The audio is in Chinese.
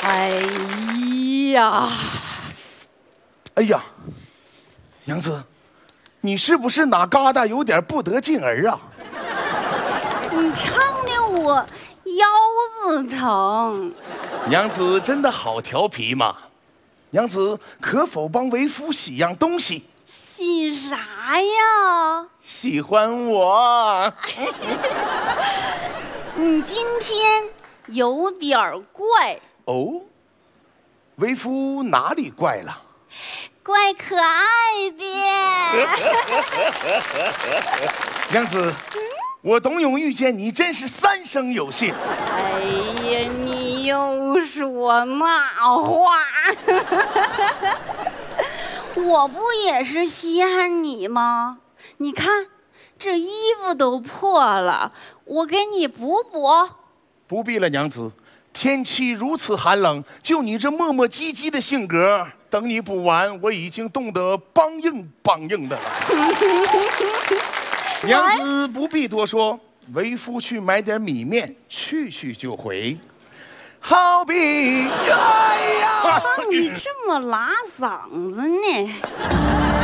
哎呀， 哎呀，娘子，你是不是哪疙瘩有点不得劲儿啊？ 你唱的我腰子疼。 娘子真的好调皮嘛！娘子可否帮为夫洗样东西？ 洗啥呀？ 喜欢我。 你今天有点怪。 哦，为夫哪里怪了？ 怪可爱的。 娘子，我董永遇见你真是三生有幸。 哎呀，你又说那话。我不也是稀罕你吗？你看，这衣服都破了，我给你补补。 不必了，娘子。天气如此寒冷，就你这磨磨唧唧的性格，等你补完，我已经冻得梆硬梆硬的了。娘子不必多说，为夫去买点米面，去去就回。好比，哎呀， 你这么拉嗓子呢？